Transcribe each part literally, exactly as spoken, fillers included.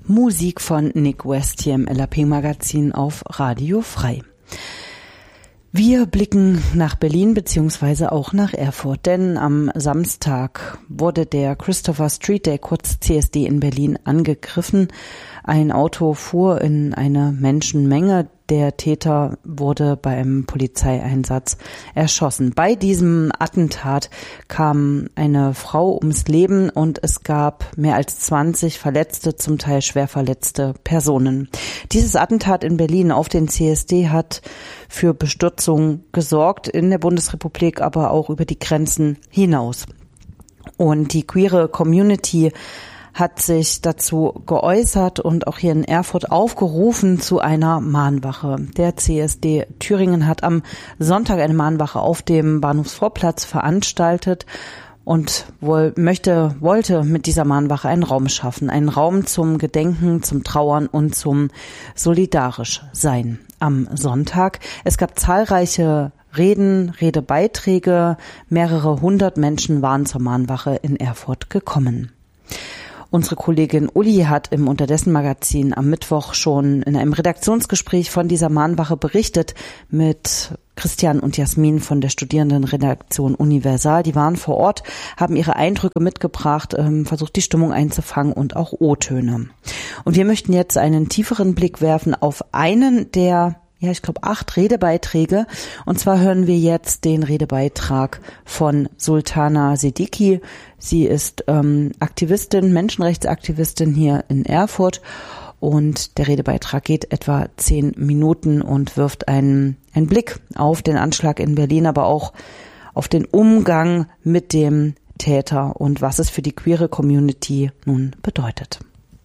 Musik von Nick West hier im L A P-Magazin auf Radio Frei. Wir blicken nach Berlin beziehungsweise auch nach Erfurt, denn am Samstag wurde der Christopher Street Day, kurz C S D, in Berlin angegriffen. Ein Auto fuhr in eine Menschenmenge. Der Täter wurde beim Polizeieinsatz erschossen. Bei diesem Attentat kam eine Frau ums Leben und es gab mehr als zwanzig verletzte, zum Teil schwer verletzte Personen. Dieses Attentat in Berlin auf den C S D hat für Bestürzung gesorgt in der Bundesrepublik, aber auch über die Grenzen hinaus. Und die queere Community hat sich dazu geäußert und auch hier in Erfurt aufgerufen zu einer Mahnwache. Der C S D Thüringen hat am Sonntag eine Mahnwache auf dem Bahnhofsvorplatz veranstaltet und wohl möchte, wollte mit dieser Mahnwache einen Raum schaffen. Einen Raum zum Gedenken, zum Trauern und zum solidarisch sein am Sonntag. Es gab zahlreiche Reden, Redebeiträge. Mehrere hundert Menschen waren zur Mahnwache in Erfurt gekommen. Unsere Kollegin Uli hat im Unterdessen-Magazin am Mittwoch schon in einem Redaktionsgespräch von dieser Mahnwache berichtet mit Christian und Jasmin von der Studierendenredaktion Universal. Die waren vor Ort, haben ihre Eindrücke mitgebracht, versucht die Stimmung einzufangen und auch O-Töne. Und wir möchten jetzt einen tieferen Blick werfen auf einen der Ja, ich glaube, acht Redebeiträge. Und zwar hören wir jetzt den Redebeitrag von Sultana Siddiqui. Sie ist ähm, Aktivistin, Menschenrechtsaktivistin hier in Erfurt. Und der Redebeitrag geht etwa zehn Minuten und wirft einen, einen Blick auf den Anschlag in Berlin, aber auch auf den Umgang mit dem Täter und was es für die queere Community nun bedeutet.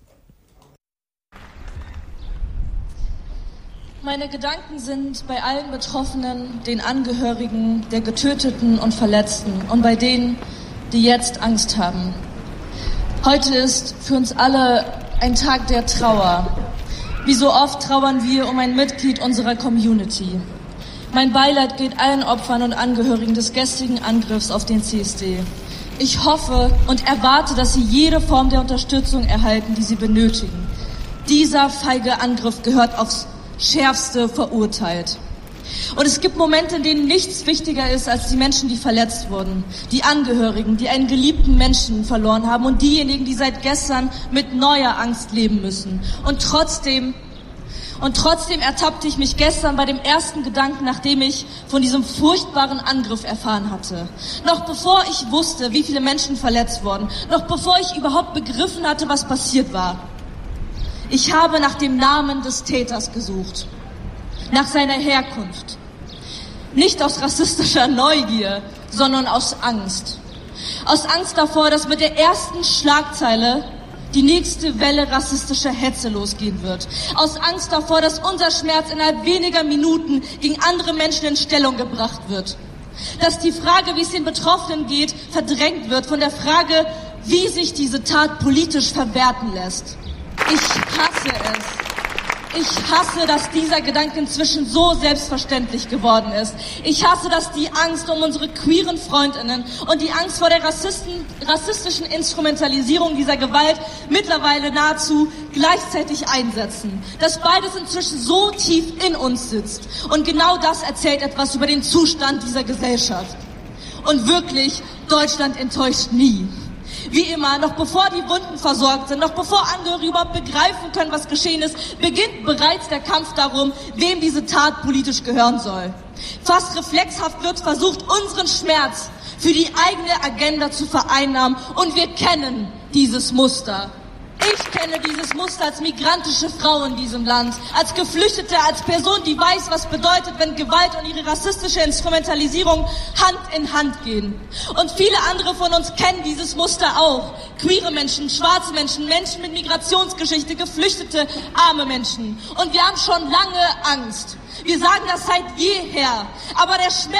Meine Gedanken sind bei allen Betroffenen, den Angehörigen der Getöteten und Verletzten und bei denen, die jetzt Angst haben. Heute ist für uns alle ein Tag der Trauer. Wie so oft trauern wir um ein Mitglied unserer Community. Mein Beileid geht allen Opfern und Angehörigen des gestrigen Angriffs auf den C S D. Ich hoffe und erwarte, dass sie jede Form der Unterstützung erhalten, die sie benötigen. Dieser feige Angriff gehört aufs Schärfste verurteilt. Und es gibt Momente, in denen nichts wichtiger ist als die Menschen, die verletzt wurden, die Angehörigen, die einen geliebten Menschen verloren haben und diejenigen, die seit gestern mit neuer Angst leben müssen. Und trotzdem, und trotzdem ertappte ich mich gestern bei dem ersten Gedanken, nachdem ich von diesem furchtbaren Angriff erfahren hatte. Noch bevor ich wusste, wie viele Menschen verletzt wurden, noch bevor ich überhaupt begriffen hatte, was passiert war. Ich habe nach dem Namen des Täters gesucht, nach seiner Herkunft. Nicht aus rassistischer Neugier, sondern aus Angst. Aus Angst davor, dass mit der ersten Schlagzeile die nächste Welle rassistischer Hetze losgehen wird. Aus Angst davor, dass unser Schmerz innerhalb weniger Minuten gegen andere Menschen in Stellung gebracht wird. Dass die Frage, wie es den Betroffenen geht, verdrängt wird von der Frage, wie sich diese Tat politisch verwerten lässt. Ich hasse es. Ich hasse, dass dieser Gedanke inzwischen so selbstverständlich geworden ist. Ich hasse, dass die Angst um unsere queeren Freundinnen und die Angst vor der Rassisten, rassistischen Instrumentalisierung dieser Gewalt mittlerweile nahezu gleichzeitig einsetzen. Dass beides inzwischen so tief in uns sitzt. Und genau das erzählt etwas über den Zustand dieser Gesellschaft. Und wirklich, Deutschland enttäuscht nie. Wie immer, noch bevor die Wunden versorgt sind, noch bevor Angehörige überhaupt begreifen können, was geschehen ist, beginnt bereits der Kampf darum, wem diese Tat politisch gehören soll. Fast reflexhaft wird versucht, unseren Schmerz für die eigene Agenda zu vereinnahmen. Und wir kennen dieses Muster. Ich kenne dieses Muster als migrantische Frau in diesem Land, als Geflüchtete, als Person, die weiß, was bedeutet, wenn Gewalt und ihre rassistische Instrumentalisierung Hand in Hand gehen. Und viele andere von uns kennen dieses Muster auch. Queere Menschen, schwarze Menschen, Menschen mit Migrationsgeschichte, Geflüchtete, arme Menschen. Und wir haben schon lange Angst. Wir sagen das seit jeher. Aber der Schmerz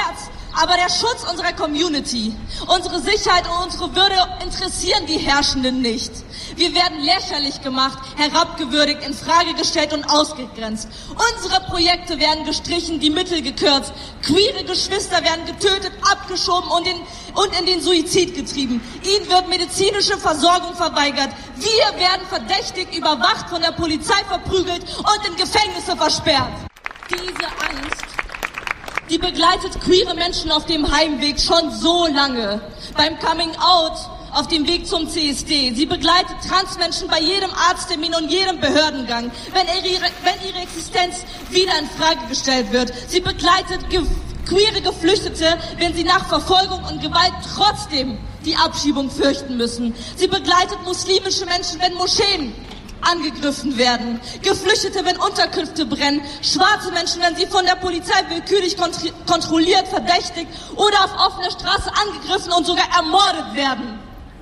Aber der Schutz unserer Community, unsere Sicherheit und unsere Würde interessieren die Herrschenden nicht. Wir werden lächerlich gemacht, herabgewürdigt, in Frage gestellt und ausgegrenzt. Unsere Projekte werden gestrichen, die Mittel gekürzt. Queere Geschwister werden getötet, abgeschoben und in, und in den Suizid getrieben. Ihnen wird medizinische Versorgung verweigert. Wir werden verdächtig, überwacht, von der Polizei verprügelt und in Gefängnisse versperrt. Diese Angst, die begleitet queere Menschen auf dem Heimweg schon so lange. Beim Coming Out, auf dem Weg zum C S D. Sie begleitet Transmenschen bei jedem Arzttermin und jedem Behördengang, wenn ihre, wenn ihre Existenz wieder in Frage gestellt wird. Sie begleitet ge- queere Geflüchtete, wenn sie nach Verfolgung und Gewalt trotzdem die Abschiebung fürchten müssen. Sie begleitet muslimische Menschen, wenn Moscheen angegriffen werden. Geflüchtete, wenn Unterkünfte brennen. Schwarze Menschen, wenn sie von der Polizei willkürlich kont- kontrolliert, verdächtigt oder auf offener Straße angegriffen und sogar ermordet werden.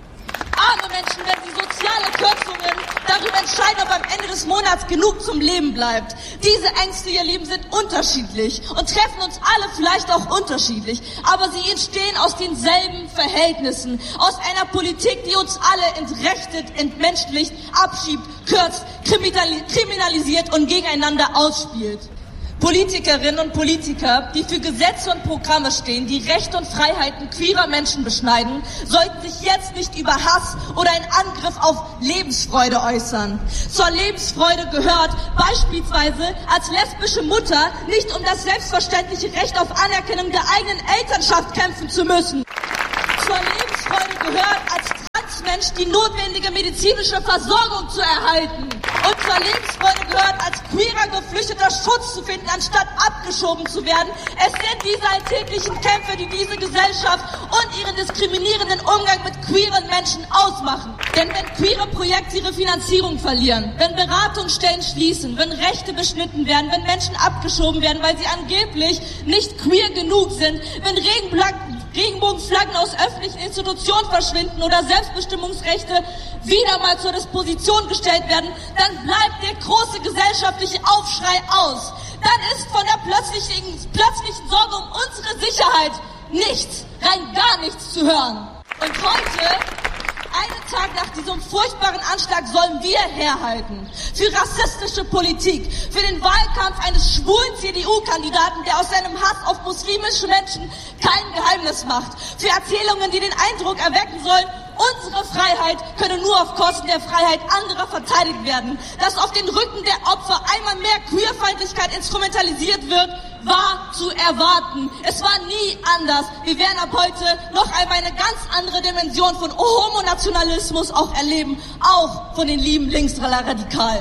Arme Menschen, wenn sie soziale Kürzungen darüber entscheiden, ob am Ende des Monats genug zum Leben bleibt. Diese Ängste, ihr Lieben, sind unterschiedlich und treffen uns alle vielleicht auch unterschiedlich. Aber sie entstehen aus denselben Verhältnissen, aus einer Politik, die uns alle entrechtet, entmenschlicht, abschiebt, kürzt, kriminalisiert und gegeneinander ausspielt. Politikerinnen und Politiker, die für Gesetze und Programme stehen, die Rechte und Freiheiten queerer Menschen beschneiden, sollten sich jetzt nicht über Hass oder einen Angriff auf Lebensfreude äußern. Zur Lebensfreude gehört beispielsweise als lesbische Mutter nicht um das selbstverständliche Recht auf Anerkennung der eigenen Elternschaft kämpfen zu müssen. Zur Lebensfreude gehört als Transmensch die notwendige medizinische Versorgung zu erhalten. Und zur Lebensfreude gehört als queerer Geflüchteter Schutz zu finden, anstatt abgeschoben zu werden. Es sind diese alltäglichen Kämpfe, die diese Gesellschaft und ihren diskriminierenden Umgang mit queeren Menschen ausmachen. Denn wenn queere Projekte ihre Finanzierung verlieren, wenn Beratungsstellen schließen, wenn Rechte beschnitten werden, wenn Menschen abgeschoben werden, weil sie angeblich nicht queer genug sind, wenn Regenblatt Regenbogenflaggen aus öffentlichen Institutionen verschwinden oder Selbstbestimmungsrechte wieder mal zur Disposition gestellt werden, dann bleibt der große gesellschaftliche Aufschrei aus. Dann ist von der plötzlichen, plötzlichen Sorge um unsere Sicherheit nichts, rein gar nichts zu hören. Und heute, einen Tag nach diesem furchtbaren Anschlag, sollen wir herhalten für rassistische Politik, für den Wahlkampf eines schwulen C D U-Kandidaten, der aus seinem Hass auf muslimische Menschen kein Geheimnis macht, für Erzählungen, die den Eindruck erwecken sollen, unsere Freiheit könne nur auf Kosten der Freiheit anderer verteidigt werden. Dass auf den Rücken der Opfer einmal mehr Queerfeindlichkeit instrumentalisiert wird, war zu erwarten. Es war nie anders. Wir werden ab heute noch einmal eine ganz andere Dimension von Homonationalismus auch erleben, auch von den lieben Linksradikalen.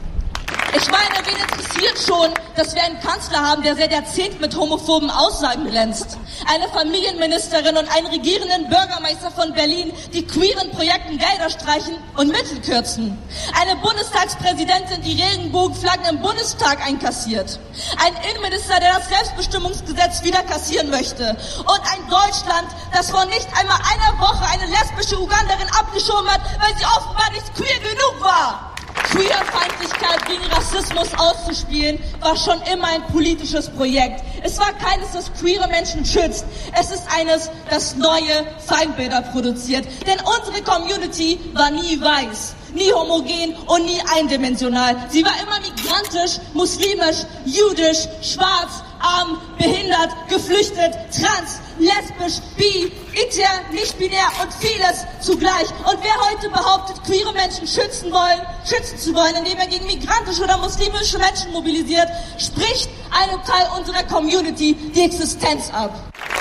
Ich meine, wen interessiert schon, dass wir einen Kanzler haben, der seit Jahrzehnten mit homophoben Aussagen glänzt? Eine Familienministerin und einen regierenden Bürgermeister von Berlin, die queeren Projekten Gelder streichen und Mittel kürzen. Eine Bundestagspräsidentin, die Regenbogenflaggen im Bundestag einkassiert. Ein Innenminister, der das Selbstbestimmungsgesetz wieder kassieren möchte. Und ein Deutschland, das vor nicht einmal einer Woche eine lesbische Uganderin abgeschoben hat, weil sie offenbar nicht queer genug war. Queerfeindlichkeit gegen Rassismus auszuspielen, war schon immer ein politisches Projekt. Es war keines, das queere Menschen schützt. Es ist eines, das neue Feindbilder produziert. Denn unsere Community war nie weiß, nie homogen und nie eindimensional. Sie war immer migrantisch, muslimisch, jüdisch, schwarz, arm, behindert, geflüchtet, trans, lesbisch, bi, inter, nicht-binär und vieles zugleich. Und wer heute behauptet, queere Menschen schützen wollen, schützen zu wollen, indem er gegen migrantische oder muslimische Menschen mobilisiert, spricht einem Teil unserer Community die Existenz ab.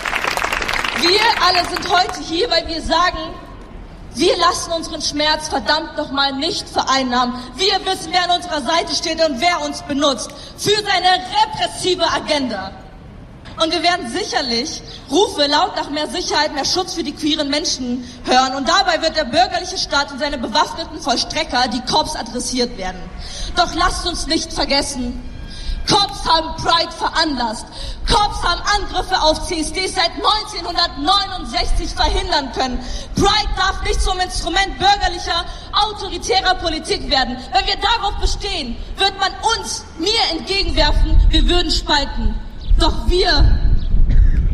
Wir alle sind heute hier, weil wir sagen, wir lassen unseren Schmerz verdammt nochmal nicht vereinnahmen. Wir wissen, wer an unserer Seite steht und wer uns benutzt für seine repressive Agenda. Und wir werden sicherlich Rufe laut nach mehr Sicherheit, mehr Schutz für die queeren Menschen hören. Und dabei wird der bürgerliche Staat und seine bewaffneten Vollstrecker, die Cops, adressiert werden. Doch lasst uns nicht vergessen, Cops haben Pride veranlasst. Cops haben Angriffe auf C S Ds seit neunzehnhundertneunundsechzig verhindern können. Pride darf nicht zum Instrument bürgerlicher, autoritärer Politik werden. Wenn wir darauf bestehen, wird man uns, mir entgegenwerfen, wir würden spalten. Doch wir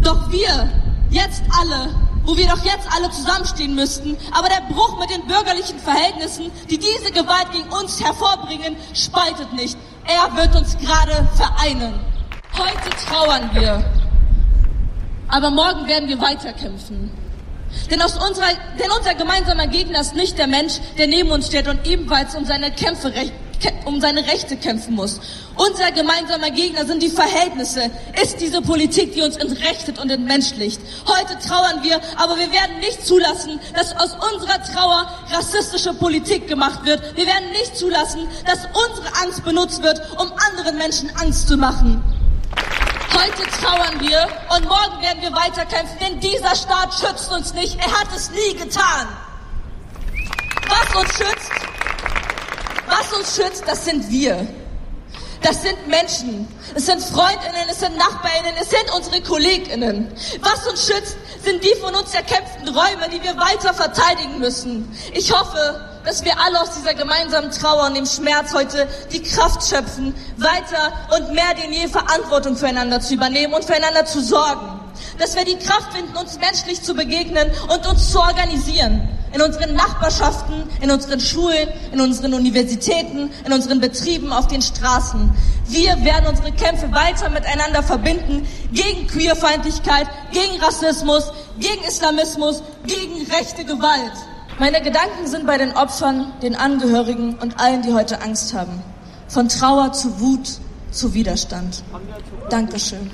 Doch wir, jetzt alle, wo wir doch jetzt alle zusammenstehen müssten, aber der Bruch mit den bürgerlichen Verhältnissen, die diese Gewalt gegen uns hervorbringen, spaltet nicht. Er wird uns gerade vereinen. Heute trauern wir, aber morgen werden wir weiterkämpfen. Denn, aus unserer, denn unser gemeinsamer Gegner ist nicht der Mensch, der neben uns steht und ebenfalls um seine Kämpfe, um seine Rechte kämpfen muss. Unser gemeinsamer Gegner sind die Verhältnisse, ist diese Politik, die uns entrechtet und entmenschlicht. Heute trauern wir, aber wir werden nicht zulassen, dass aus unserer Trauer rassistische Politik gemacht wird. Wir werden nicht zulassen, dass unsere Angst benutzt wird, um anderen Menschen Angst zu machen. Heute trauern wir und morgen werden wir weiterkämpfen, denn dieser Staat schützt uns nicht. Er hat es nie getan. Was uns schützt, was uns schützt, das sind wir. Das sind Menschen, es sind Freundinnen, es sind Nachbarinnen, es sind unsere KollegInnen. Was uns schützt, sind die von uns erkämpften Räume, die wir weiter verteidigen müssen. Ich hoffe, dass wir alle aus dieser gemeinsamen Trauer und dem Schmerz heute die Kraft schöpfen, weiter und mehr denn je Verantwortung füreinander zu übernehmen und füreinander zu sorgen. Dass wir die Kraft finden, uns menschlich zu begegnen und uns zu organisieren. In unseren Nachbarschaften, in unseren Schulen, in unseren Universitäten, in unseren Betrieben, auf den Straßen. Wir werden unsere Kämpfe weiter miteinander verbinden, gegen Queerfeindlichkeit, gegen Rassismus, gegen Islamismus, gegen rechte Gewalt. Meine Gedanken sind bei den Opfern, den Angehörigen und allen, die heute Angst haben. Von Trauer zu Wut, zu Widerstand. Dankeschön.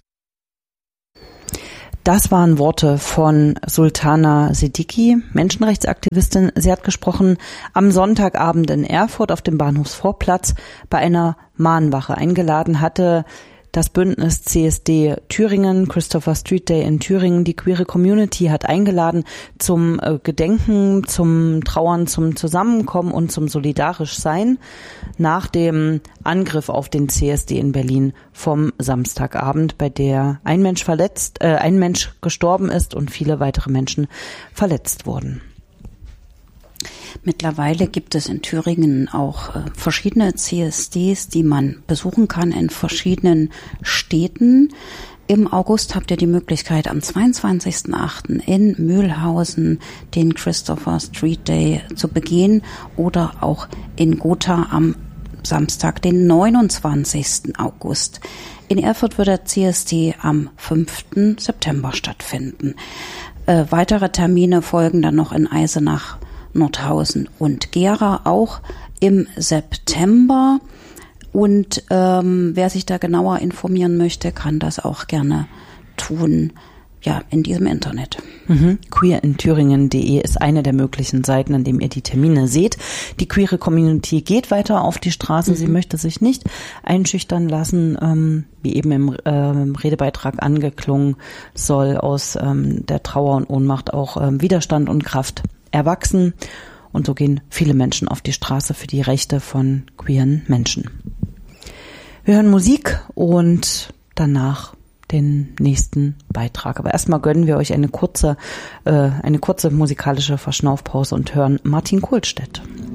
Das waren Worte von Sultana Siddiqui, Menschenrechtsaktivistin. Sie hat gesprochen am Sonntagabend in Erfurt auf dem Bahnhofsvorplatz bei einer Mahnwache. Eingeladen hatte das Bündnis C S D Thüringen, Christopher Street Day in Thüringen. Die queere Community hat eingeladen zum Gedenken, zum Trauern, zum Zusammenkommen und zum Solidarischsein nach dem Angriff auf den C S D in Berlin vom Samstagabend, bei der ein Mensch verletzt, äh, ein Mensch gestorben ist und viele weitere Menschen verletzt wurden. Mittlerweile gibt es in Thüringen auch äh, verschiedene C S Ds, die man besuchen kann in verschiedenen Städten. Im August habt ihr die Möglichkeit, am zweiundzwanzigsten achten in Mühlhausen den Christopher Street Day zu begehen oder auch in Gotha am Samstag, den neunundzwanzigsten August. In Erfurt wird der C S D am fünften September stattfinden. Äh, weitere Termine folgen dann noch in Eisenach, Nordhausen und Gera auch im September. Und ähm, wer sich da genauer informieren möchte, kann das auch gerne tun, ja, in diesem Internet. Mhm. queer in thüringen punkt de ist eine der möglichen Seiten, an dem ihr die Termine seht. Die queere Community geht weiter auf die Straße. Mhm. Sie möchte sich nicht einschüchtern lassen, ähm, wie eben im äh, Redebeitrag angeklungen, soll aus ähm, der Trauer und Ohnmacht auch ähm, Widerstand und Kraft erwachsen. Und so gehen viele Menschen auf die Straße für die Rechte von queeren Menschen. Wir hören Musik und danach den nächsten Beitrag. Aber erstmal gönnen wir euch eine kurze, äh, eine kurze musikalische Verschnaufpause und hören Martin Kohlstedt.